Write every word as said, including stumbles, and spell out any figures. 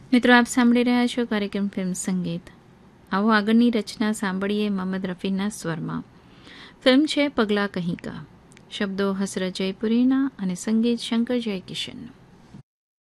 મિત્રો, આપ સાંભળી રહ્યા છો કાર્યક્રમ ફિલ્મ સંગીત. આવો આગળની રચના સાંભળીએ મોહમ્મદ રફીના સ્વરમાં. ફિલ્મ છે પગલા કહી કા. શબ્દો હસરત જયપુરીના અને સંગીત શંકર જયકિશનનું.